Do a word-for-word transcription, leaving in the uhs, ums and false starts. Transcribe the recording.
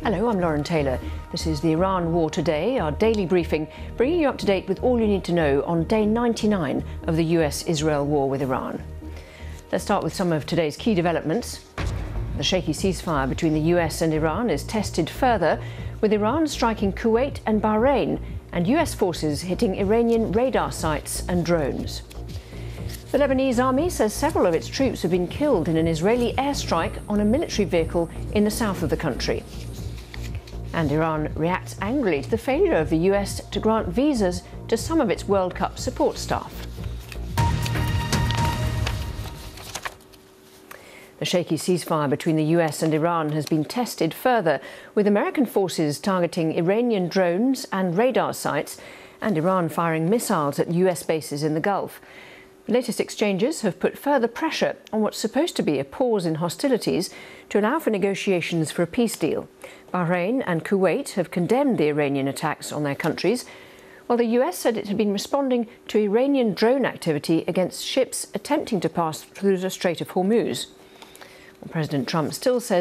Hello, I'm Lauren Taylor. This is the Iran War Today, our daily briefing, bringing you up to date with all you need to know on day ninety-nine of the U S Israel war with Iran. Let's start with some of today's key developments. The shaky ceasefire between the U S and Iran is tested further, with Iran striking Kuwait and Bahrain, and U S forces hitting Iranian radar sites and drones. The Lebanese army says several of its troops have been killed in an Israeli airstrike on a military vehicle in the south of the country. And Iran reacts angrily to the failure of the U S to grant visas to some of its World Cup support staff. The shaky ceasefire between the U S and Iran has been tested further, with American forces targeting Iranian drones and radar sites, and Iran firing missiles at U S bases in the Gulf. The latest exchanges have put further pressure on what's supposed to be a pause in hostilities to allow for negotiations for a peace deal. Bahrain and Kuwait have condemned the Iranian attacks on their countries, while the U S said it had been responding to Iranian drone activity against ships attempting to pass through the Strait of Hormuz. Well, President Trump still says